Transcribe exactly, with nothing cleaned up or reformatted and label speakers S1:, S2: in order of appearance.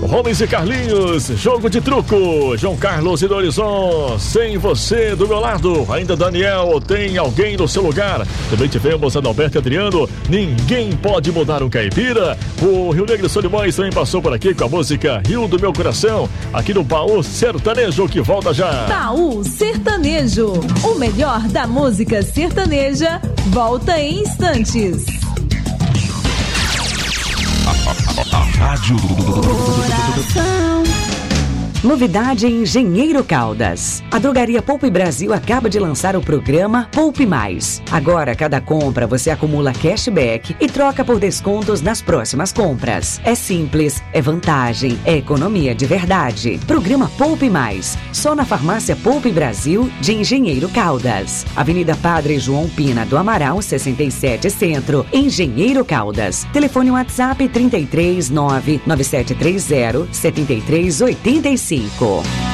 S1: Romens e Carlinhos, jogo de truco. João Carlos e Dorizon, sem você do meu lado. Ainda Daniel, tem alguém no seu lugar. Também tivemos Adalberto e Adriano, ninguém pode mudar um caipira. O Rio Negro Solimões também passou por aqui com a música Rio do Meu Coração, aqui no Baú Sertanejo, que volta já.
S2: Baú Sertanejo, o melhor da música sertaneja, volta em instantes.
S3: Rádio Coração. Novidade em Engenheiro Caldas. A Drogaria Poupe Brasil acaba de lançar o programa Poupe Mais. Agora, cada compra você acumula cashback e troca por descontos nas próximas compras. É simples, é vantagem, é economia de verdade. Programa Poupe Mais, só na Farmácia Poupe Brasil de Engenheiro Caldas. Avenida Padre João Pina do Amaral, sessenta e sete Centro, Engenheiro Caldas. Telefone WhatsApp trinta e três, nove nove sete três zero, setenta e três oitenta e cinco.